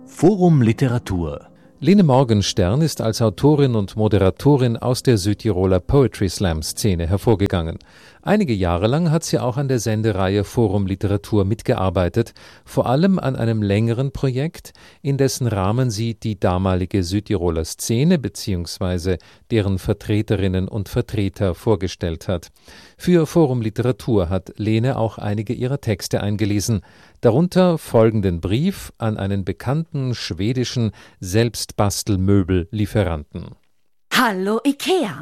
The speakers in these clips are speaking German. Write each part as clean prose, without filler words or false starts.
Forum Literatur. Lene Morgenstern ist als Autorin und Moderatorin aus der Südtiroler Poetry Slam-Szene hervorgegangen. Einige Jahre lang hat sie auch an der Sendereihe Forum Literatur mitgearbeitet, vor allem an einem längeren Projekt, in dessen Rahmen sie die damalige Südtiroler Szene bzw. deren Vertreterinnen und Vertreter vorgestellt hat. Für Forum Literatur hat Lene auch einige ihrer Texte eingelesen, darunter folgenden Brief an einen bekannten schwedischen Selbstbastelmöbellieferanten. Hallo Ikea!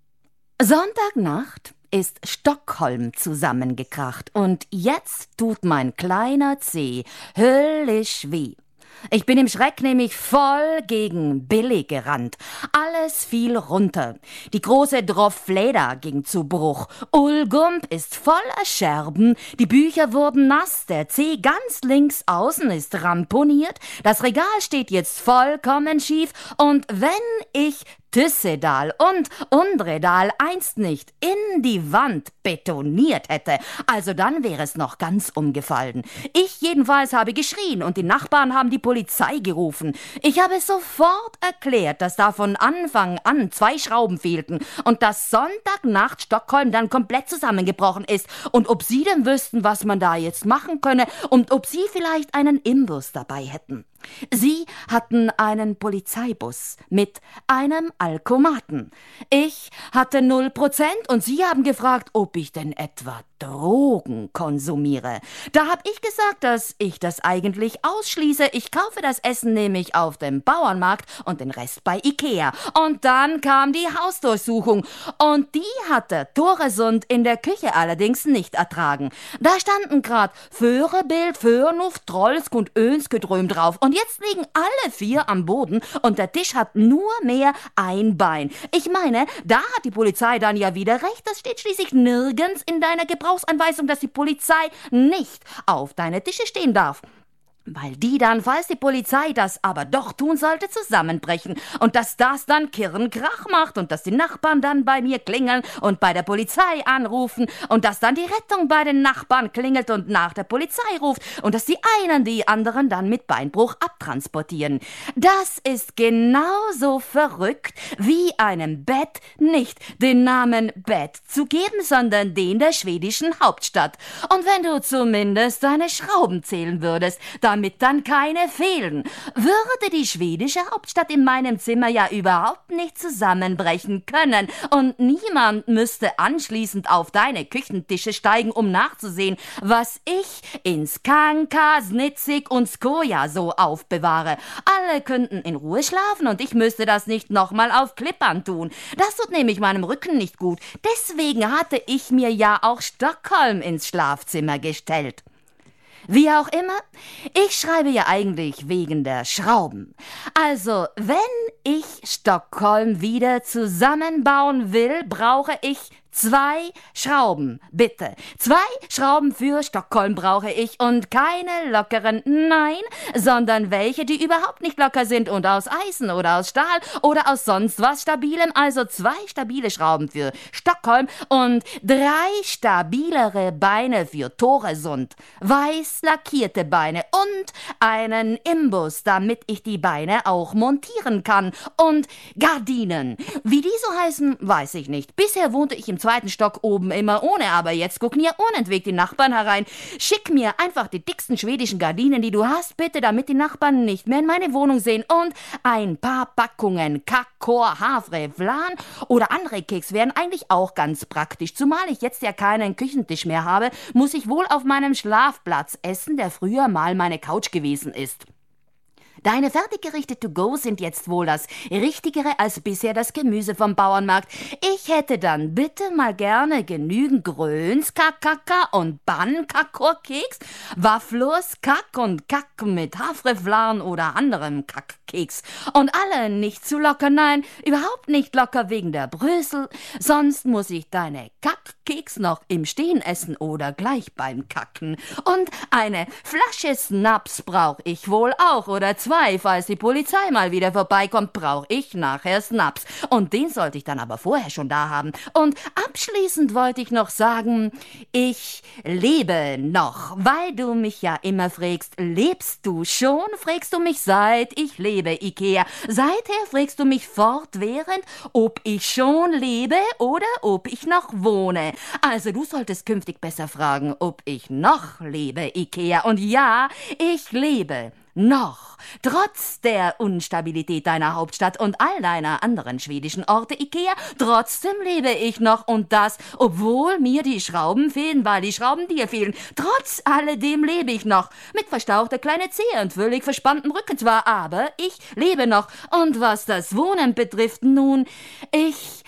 Sonntagnacht ist Stockholm zusammengekracht und jetzt tut mein kleiner Zeh höllisch weh. Ich bin im Schreck nämlich voll gegen Billy gerannt. Alles fiel runter. Die große Drofleda ging zu Bruch. Ullgump ist voller Scherben. Die Bücher wurden nass. Der Zeh ganz links außen ist ramponiert. Das Regal steht jetzt vollkommen schief. Und wenn ich Tyssedal und Undredal einst nicht in die Wand betoniert hätte, also dann wäre es noch ganz umgefallen. Ich jedenfalls habe geschrien und die Nachbarn haben die Polizei gerufen. Ich habe sofort erklärt, dass da von Anfang an 2 Schrauben fehlten und dass Sonntagnacht Stockholm dann komplett zusammengebrochen ist und ob sie denn wüssten, was man da jetzt machen könne und ob sie vielleicht einen Imbus dabei hätten. Sie hatten einen Polizeibus mit einem Alkomaten. Ich hatte 0% und sie haben gefragt, ob ich denn etwa Drogen konsumiere. Da habe ich gesagt, dass ich das eigentlich ausschließe. Ich kaufe das Essen nämlich auf dem Bauernmarkt und den Rest bei Ikea. Und dann kam die Hausdurchsuchung und die hatte Toresund in der Küche allerdings nicht ertragen. Da standen grad Föhrebild, Föhrnuft, Trollsk und Önskedröm drauf. Und jetzt liegen alle 4 am Boden und der Tisch hat nur mehr ein Bein. Ich meine, da hat die Polizei dann ja wieder recht. Das steht schließlich nirgends in deiner Gebrauchsanweisung, dass die Polizei nicht auf deine Tische stehen darf. Weil die dann, falls die Polizei das aber doch tun sollte, zusammenbrechen. Und dass das dann Kirrenkrach macht und dass die Nachbarn dann bei mir klingeln und bei der Polizei anrufen und dass dann die Rettung bei den Nachbarn klingelt und nach der Polizei ruft und dass die einen die anderen dann mit Beinbruch abtransportieren. Das ist genauso verrückt, wie einem Bett nicht den Namen Bett zu geben, sondern den der schwedischen Hauptstadt. Und wenn du zumindest deine Schrauben zählen würdest, damit dann keine fehlen, würde die schwedische Hauptstadt in meinem Zimmer ja überhaupt nicht zusammenbrechen können und niemand müsste anschließend auf deine Küchentische steigen, um nachzusehen, was ich in Skanka, Snitzig und Skoja so aufbewahre. Alle könnten in Ruhe schlafen und ich müsste das nicht nochmal auf Klippern tun. Das tut nämlich meinem Rücken nicht gut. Deswegen hatte ich mir ja auch Stockholm ins Schlafzimmer gestellt. Wie auch immer, ich schreibe ja eigentlich wegen der Schrauben. Also, wenn ich Stockholm wieder zusammenbauen will, brauche ich 2 Schrauben, bitte. 2 Schrauben für Stockholm brauche ich und keine lockeren, nein, sondern welche, die überhaupt nicht locker sind und aus Eisen oder aus Stahl oder aus sonst was Stabilem. Also 2 stabile Schrauben für Stockholm und 3 stabilere Beine für Toresund, weiß lackierte Beine und einen Imbus, damit ich die Beine auch montieren kann und Gardinen. Wie die so heißen, weiß ich nicht. Bisher wohnte ich im 2. Stock oben immer ohne, aber jetzt gucken hier unentwegt die Nachbarn herein. Schick mir einfach die dicksten schwedischen Gardinen, die du hast, bitte, damit die Nachbarn nicht mehr in meine Wohnung sehen und ein paar Packungen Kakor, Havre, Flan oder andere Keks wären eigentlich auch ganz praktisch. Zumal ich jetzt ja keinen Küchentisch mehr habe, muss ich wohl auf meinem Schlafplatz essen, der früher mal meine Couch gewesen ist. Deine Fertiggerichte to go sind jetzt wohl das Richtigere als bisher das Gemüse vom Bauernmarkt. Ich hätte dann bitte mal gerne genügend Gröns, Kakaka und Bann-Kakorkeks, Wafflurs, Kack und Kack mit Havreflan oder anderem Kackkeks. Und alle nicht zu locker, nein, überhaupt nicht locker wegen der Brösel, sonst muss ich deine Kackkeks noch im Stehen essen oder gleich beim Kacken. Und eine Flasche Snaps brauch ich wohl auch oder 2 2, falls die Polizei mal wieder vorbeikommt, brauche ich nachher Schnaps. Und den sollte ich dann aber vorher schon da haben. Und abschließend wollte ich noch sagen, ich lebe noch, weil du mich ja immer fragst, lebst du schon? Fragst du mich seit ich lebe, Ikea. Seither fragst du mich fortwährend, ob ich schon lebe oder ob ich noch wohne. Also du solltest künftig besser fragen, ob ich noch lebe, Ikea. Und ja, ich lebe noch, trotz der Unstabilität deiner Hauptstadt und all deiner anderen schwedischen Orte, Ikea, trotzdem lebe ich noch und das, obwohl mir die Schrauben fehlen, weil die Schrauben dir fehlen. Trotz alledem lebe ich noch, mit verstauchter kleine Zehe und völlig verspanntem Rücken zwar, aber ich lebe noch. Und was das Wohnen betrifft, nun, ich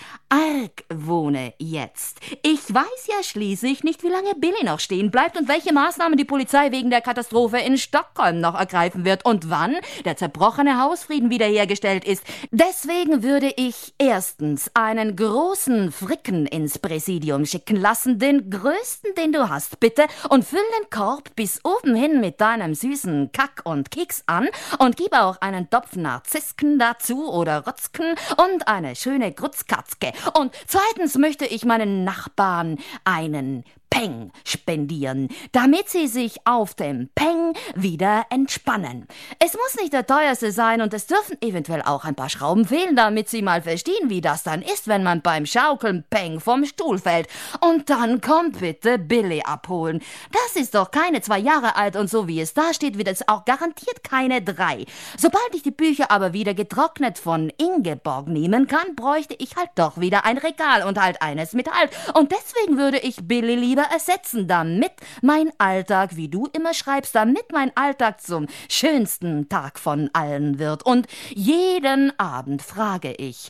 argwohne jetzt. Ich weiß ja schließlich nicht, wie lange Billy noch stehen bleibt und welche Maßnahmen die Polizei wegen der Katastrophe in Stockholm noch ergreifen wird und wann der zerbrochene Hausfrieden wiederhergestellt ist. Deswegen würde ich erstens einen großen Fricken ins Präsidium schicken lassen, den größten, den du hast, bitte, und füll den Korb bis oben hin mit deinem süßen Kack und Keks an und gib auch einen Topf Narzissken dazu oder Rotzken und eine schöne Grutzkatzke. Und zweitens möchte ich meinen Nachbarn einen Peng spendieren, damit sie sich auf dem Peng wieder entspannen. Es muss nicht der teuerste sein und es dürfen eventuell auch ein paar Schrauben fehlen, damit sie mal verstehen, wie das dann ist, wenn man beim Schaukeln Peng vom Stuhl fällt. Und dann kommt bitte Billy abholen. Das ist doch keine 2 Jahre alt und so wie es da steht, wird es auch garantiert keine 3. Sobald ich die Bücher aber wieder getrocknet von Ingeborg nehmen kann, bräuchte ich halt doch wieder ein Regal und halt eines mit Halt. Und deswegen würde ich Billy lieber ersetzen, damit mein Alltag, wie du immer schreibst, damit mein Alltag zum schönsten Tag von allen wird. Und jeden Abend frage ich,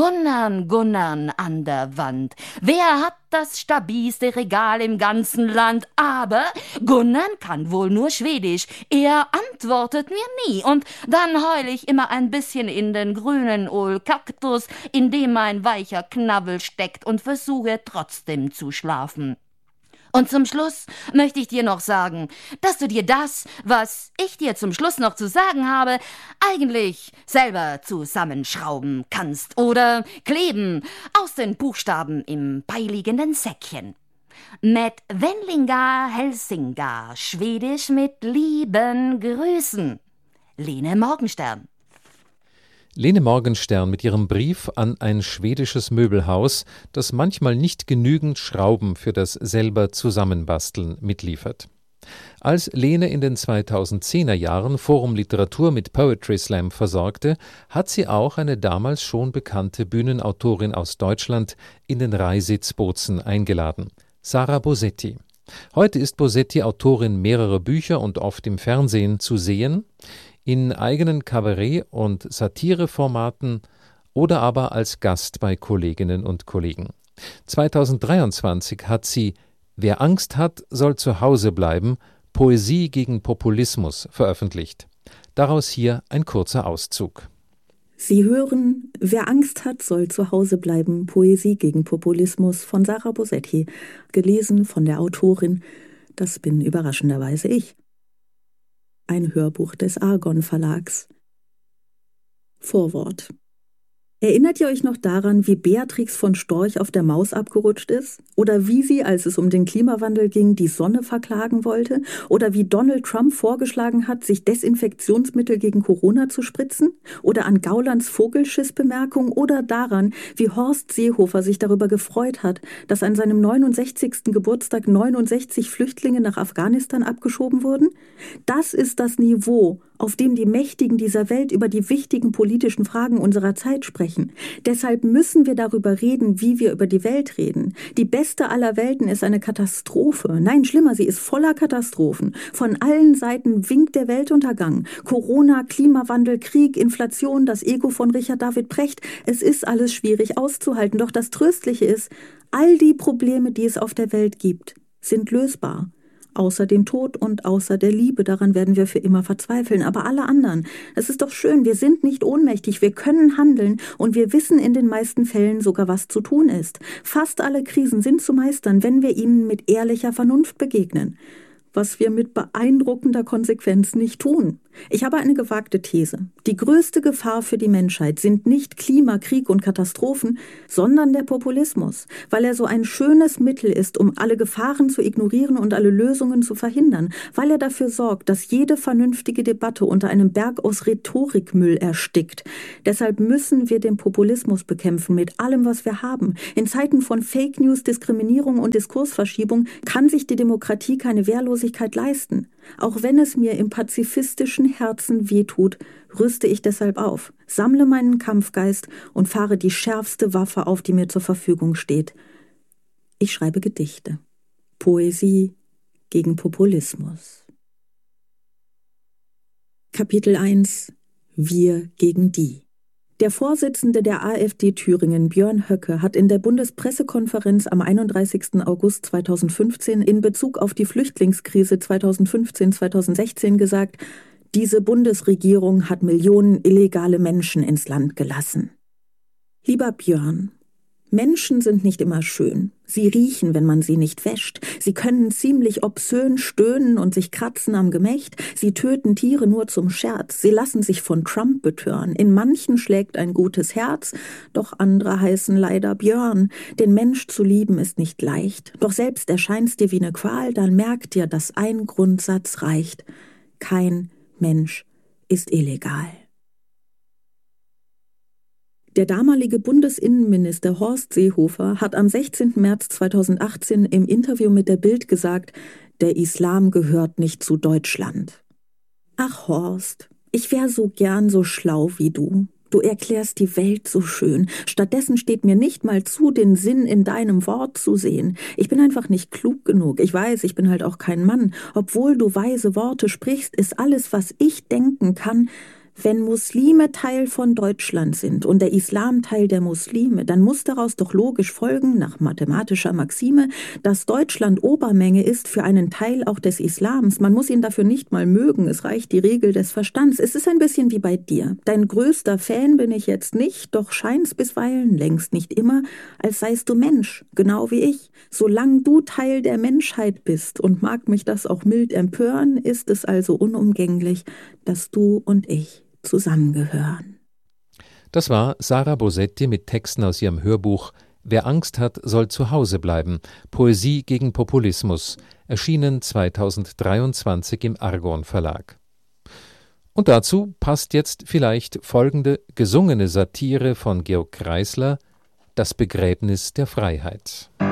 Gunnern an der Wand, wer hat das stabilste Regal im ganzen Land? Aber Gunnern kann wohl nur Schwedisch. Er antwortet mir nie. Und dann heul ich immer ein bisschen in den grünen Kaktus, in dem mein weicher Knabbel steckt und versuche trotzdem zu schlafen. Und zum Schluss möchte ich dir noch sagen, dass du dir das, was ich dir zum Schluss noch zu sagen habe, eigentlich selber zusammenschrauben kannst oder kleben aus den Buchstaben im beiliegenden Säckchen. Med vänliga hälsningar, Schwedisch mit lieben Grüßen. Lene Morgenstern. Lene Morgenstern mit ihrem Brief an ein schwedisches Möbelhaus, das manchmal nicht genügend Schrauben für das selber Zusammenbasteln mitliefert. Als Lene in den 2010er Jahren Forum Literatur mit Poetry Slam versorgte, hat sie auch eine damals schon bekannte Bühnenautorin aus Deutschland in den Reisitz Bozen eingeladen, Sara Bosetti. Heute ist Bosetti Autorin mehrerer Bücher und oft im Fernsehen zu sehen, in eigenen Kabarett- und Satireformaten oder aber als Gast bei Kolleginnen und Kollegen. 2023 hat sie »Wer Angst hat, soll zu Hause bleiben« Poesie gegen Populismus veröffentlicht. Daraus hier ein kurzer Auszug. Sie hören »Wer Angst hat, soll zu Hause bleiben« Poesie gegen Populismus von Sara Bosetti, gelesen von der Autorin, das bin überraschenderweise ich. Ein Hörbuch des Argon Verlags. Vorwort. Erinnert ihr euch noch daran, wie Beatrix von Storch auf der Maus abgerutscht ist? Oder wie sie, als es um den Klimawandel ging, die Sonne verklagen wollte? Oder wie Donald Trump vorgeschlagen hat, sich Desinfektionsmittel gegen Corona zu spritzen? Oder an Gaulands Vogelschissbemerkung? Oder daran, wie Horst Seehofer sich darüber gefreut hat, dass an seinem 69. Geburtstag 69 Flüchtlinge nach Afghanistan abgeschoben wurden? Das ist das Niveau, auf dem die Mächtigen dieser Welt über die wichtigen politischen Fragen unserer Zeit sprechen. Deshalb müssen wir darüber reden, wie wir über die Welt reden. Die beste aller Welten ist eine Katastrophe. Nein, schlimmer, sie ist voller Katastrophen. Von allen Seiten winkt der Weltuntergang. Corona, Klimawandel, Krieg, Inflation, das Ego von Richard David Precht. Es ist alles schwierig auszuhalten. Doch das Tröstliche ist, all die Probleme, die es auf der Welt gibt, sind lösbar. Außer dem Tod und außer der Liebe, daran werden wir für immer verzweifeln. Aber alle anderen, es ist doch schön, wir sind nicht ohnmächtig, wir können handeln und wir wissen in den meisten Fällen sogar, was zu tun ist. Fast alle Krisen sind zu meistern, wenn wir ihnen mit ehrlicher Vernunft begegnen. Was wir mit beeindruckender Konsequenz nicht tun. Ich habe eine gewagte These. Die größte Gefahr für die Menschheit sind nicht Klima, Krieg und Katastrophen, sondern der Populismus, weil er so ein schönes Mittel ist, um alle Gefahren zu ignorieren und alle Lösungen zu verhindern, weil er dafür sorgt, dass jede vernünftige Debatte unter einem Berg aus Rhetorikmüll erstickt. Deshalb müssen wir den Populismus bekämpfen mit allem, was wir haben. In Zeiten von Fake News, Diskriminierung und Diskursverschiebung kann sich die Demokratie keine Wehrlosigkeit leisten. Auch wenn es mir im pazifistischen Herzen wehtut, rüste ich deshalb auf, sammle meinen Kampfgeist und fahre die schärfste Waffe auf, die mir zur Verfügung steht. Ich schreibe Gedichte. Poesie gegen Populismus. Kapitel 1: Wir gegen die. Der Vorsitzende der AfD Thüringen, Björn Höcke, hat in der Bundespressekonferenz am 31. August 2015 in Bezug auf die Flüchtlingskrise 2015-2016 gesagt, diese Bundesregierung hat Millionen illegale Menschen ins Land gelassen. Lieber Björn, Menschen sind nicht immer schön. Sie riechen, wenn man sie nicht wäscht. Sie können ziemlich obszön stöhnen und sich kratzen am Gemächt. Sie töten Tiere nur zum Scherz. Sie lassen sich von Trump betören. In manchen schlägt ein gutes Herz, doch andere heißen leider Björn. Den Mensch zu lieben ist nicht leicht. Doch selbst erscheint's dir wie eine Qual, dann merk dir, dass ein Grundsatz reicht. Kein Mensch ist illegal. Der damalige Bundesinnenminister Horst Seehofer hat am 16. März 2018 im Interview mit der Bild gesagt, der Islam gehört nicht zu Deutschland. Ach Horst, ich wär so gern so schlau wie du. Du erklärst die Welt so schön. Stattdessen steht mir nicht mal zu, den Sinn in deinem Wort zu sehen. Ich bin einfach nicht klug genug. Ich weiß, ich bin halt auch kein Mann. Obwohl du weise Worte sprichst, ist alles, was ich denken kann, wenn Muslime Teil von Deutschland sind und der Islam Teil der Muslime, dann muss daraus doch logisch folgen, nach mathematischer Maxime, dass Deutschland Obermenge ist für einen Teil auch des Islams. Man muss ihn dafür nicht mal mögen, es reicht die Regel des Verstands. Es ist ein bisschen wie bei dir. Dein größter Fan bin ich jetzt nicht, doch scheint's bisweilen, längst nicht immer, als seist du Mensch, genau wie ich. Solange du Teil der Menschheit bist, und mag mich das auch mild empören, ist es also unumgänglich, dass du und ich zusammengehören. Das war Sarah Bosetti mit Texten aus ihrem Hörbuch Wer Angst hat, soll zu Hause bleiben. Poesie gegen Populismus, erschienen 2023 im Argon Verlag. Und dazu passt jetzt vielleicht folgende gesungene Satire von Georg Kreisler, Das Begräbnis der Freiheit.